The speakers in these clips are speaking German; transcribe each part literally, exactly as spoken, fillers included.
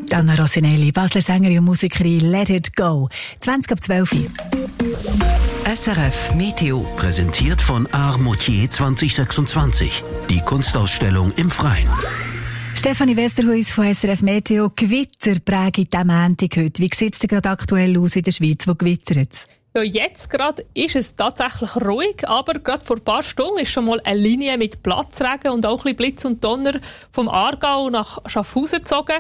Anna Rossinelli, Basler Sängerin und Musikerin, Let It Go. zwanzig ab zwölf. S R F Meteo. Präsentiert von Art Moutier zwanzig sechsundzwanzig. Die Kunstausstellung im Freien. Stefanie Westerhuis von S R F Meteo. Gewitter prägen die Montag heute. Wie sieht es denn gerade aktuell aus in der Schweiz? Wo gewittert es? Ja, jetzt gerade ist es tatsächlich ruhig, aber gerade vor ein paar Stunden ist schon mal eine Linie mit Platzregen und auch ein bisschen Blitz und Donner vom Aargau nach Schaffhausen gezogen.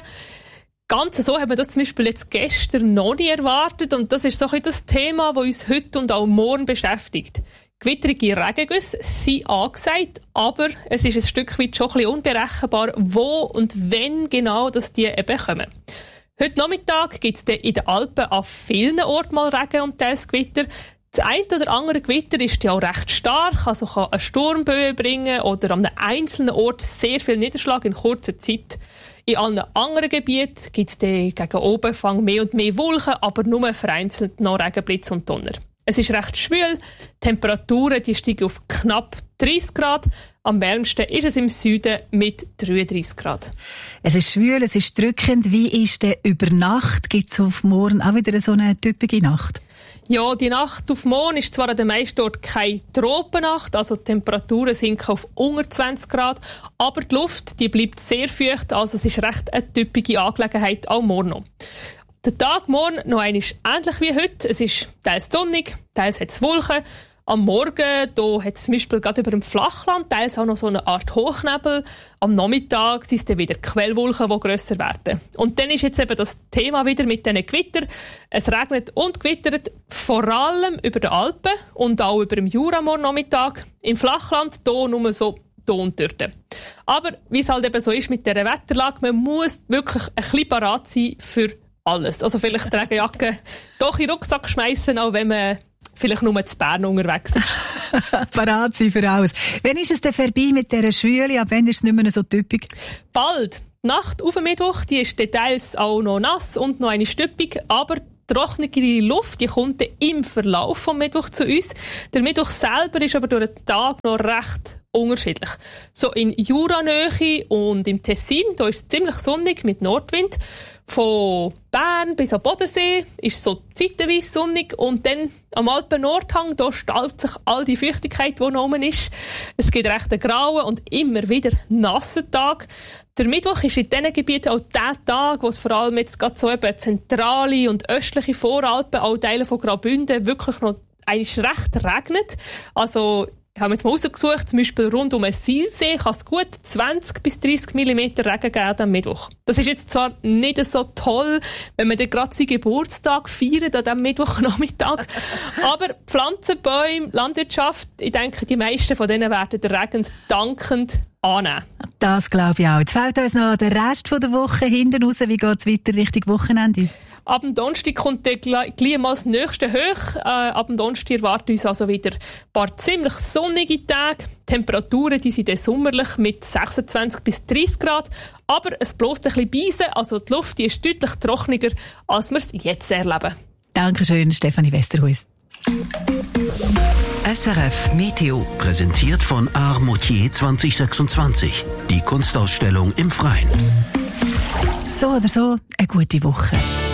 Ganz so haben wir das zum Beispiel jetzt gestern noch nie erwartet und das ist so ein bisschen das Thema, das uns heute und auch morgen beschäftigt. Gewitterige Regengüsse sind angesagt, aber es ist ein Stück weit schon ein bisschen unberechenbar, wo und wenn genau dass die eben kommen. Heute Nachmittag gibt es in den Alpen an vielen Orten mal Regen und teils Gewitter. Das eine oder andere Gewitter ist ja auch recht stark, also kann eine Sturmböe bringen oder an einem einzelnen Ort sehr viel Niederschlag in kurzer Zeit. In allen anderen Gebieten gibt es gegen oben Fang mehr und mehr Wolken, aber nur vereinzelt noch Regen, Blitz und Donner. Es ist recht schwül, die Temperaturen die steigen auf knapp dreißig Grad. Am wärmsten ist es im Süden mit dreiunddreißig Grad. Es ist schwül, es ist drückend. Wie ist denn über Nacht? Gibt es auf morgen auch wieder so eine typische Nacht? Ja, die Nacht auf morgen ist zwar an den meisten Orten keine Tropennacht, also die Temperaturen sinken auf unter zwanzig Grad, aber die Luft die bleibt sehr feucht, also es ist recht eine typische Angelegenheit auch morgen noch. Der Tag morgen noch einmal ähnlich wie heute. Es ist teils sonnig, teils hat es Wolken. Am Morgen da hat es zum Beispiel gerade über dem Flachland teils auch noch so eine Art Hochnebel. Am Nachmittag sind es dann wieder Quellwolken, die grösser werden. Und dann ist jetzt eben das Thema wieder mit diesen Gewittern. Es regnet und gewittert vor allem über den Alpen und auch über dem Jura morgen Nachmittag. Im Flachland hier nur so hier und dort. Aber wie es halt eben so ist mit dieser Wetterlage, man muss wirklich ein bisschen parat sein für alles. Also vielleicht die Regenjacke doch in den Rucksack schmeißen, auch wenn man vielleicht nur zu Bern unterwegs ist. Parat sein für alles. Wann ist es denn vorbei mit dieser Schwüle? Ab wann ist es nicht mehr so typisch? Bald. Die Nacht auf den Mittwoch, die ist details auch noch nass und noch eine stüppig, aber trocknere Luft, die kommt im Verlauf vom Mittwoch zu uns. Der Mittwoch selber ist aber durch den Tag noch recht unterschiedlich. So in Juranähe und im Tessin, da ist es ziemlich sonnig mit Nordwind. Von Bern bis am Bodensee ist es so zeitweise sonnig und dann am Alpen-Nordhang, da staut sich all die Feuchtigkeit, die noch oben ist. Es gibt recht einen grauen und immer wieder nassen Tag. Der Mittwoch ist in diesen Gebieten auch der Tag, wo es vor allem jetzt gerade so eben zentrale und östliche Voralpen, auch Teile von Graubünden, wirklich noch eigentlich recht regnet. Also ich habe jetzt mal rausgesucht, zum Beispiel rund um den Silsee kann es gut zwanzig bis dreißig Millimeter Regen geben am Mittwoch. Das ist jetzt zwar nicht so toll, wenn man dann gerade seinen Geburtstag feiert an diesem Mittwochnachmittag, aber Pflanzenbäume, Landwirtschaft, ich denke, die meisten von denen werden den Regen dankend annehmen. Das glaube ich auch. Jetzt fällt uns noch der Rest der Woche hinten raus. Wie geht es weiter Richtung Wochenende? Ab dem Donnerstag kommt der gleich mal das nächste hoch. Äh, ab dem Donnerstag erwarten uns also wieder ein paar ziemlich sonnige Tage. Die Temperaturen die sind dann sommerlich mit sechsundzwanzig bis dreißig Grad. Aber es bläst ein bisschen Beise, also die Luft die ist deutlich trockener, als wir es jetzt erleben. Dankeschön, Stefanie Westerhuis. S R F Meteo. Präsentiert von Art Moutier zwanzig sechsundzwanzig. Die Kunstausstellung im Freien. So oder so, eine gute Woche.